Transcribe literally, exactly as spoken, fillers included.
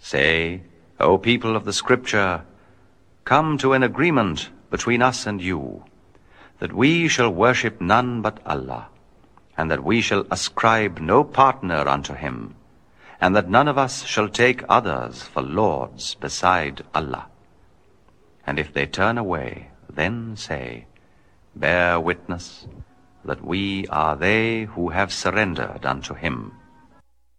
Say, O people of the Scripture, come to an agreement between us and you, that we shall worship none but Allah, and that we shall ascribe no partner unto him, and that none of us shall take others for lords beside Allah. And if they turn away, then say, Bear witness that we are they who have surrendered unto him.